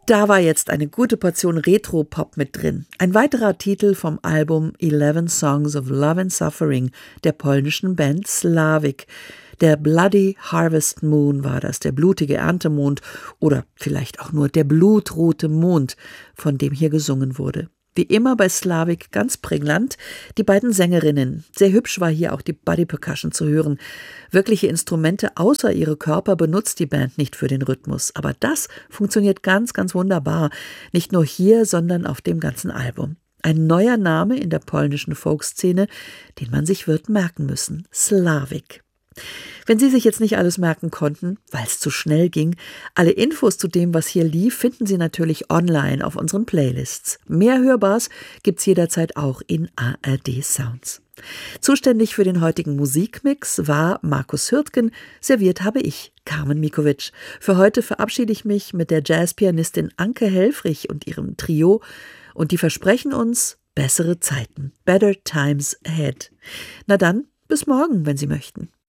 Da war jetzt eine gute Portion Retro-Pop mit drin. Ein weiterer Titel vom Album 11 Songs of Love and Suffering der polnischen Band Slavik. Der Bloody Harvest Moon war das, der blutige Erntemond oder vielleicht auch nur der blutrote Mond, von dem hier gesungen wurde. Wie immer bei Slavik ganz prägnant, die beiden Sängerinnen. Sehr hübsch war hier auch die Body Percussion zu hören. Wirkliche Instrumente außer ihre Körper benutzt die Band nicht für den Rhythmus. Aber das funktioniert ganz, ganz wunderbar. Nicht nur hier, sondern auf dem ganzen Album. Ein neuer Name in der polnischen Folkszene, den man sich wird merken müssen. Slavik. Wenn Sie sich jetzt nicht alles merken konnten, weil es zu schnell ging, alle Infos zu dem, was hier lief, finden Sie natürlich online auf unseren Playlists. Mehr Hörbares gibt's jederzeit auch in ARD Sounds. Zuständig für den heutigen Musikmix war Markus Hürtgen, serviert habe ich, Carmen Mikovic. Für heute verabschiede ich mich mit der Jazzpianistin Anke Helfrich und ihrem Trio und die versprechen uns bessere Zeiten, better times ahead. Na dann, bis morgen, wenn Sie möchten.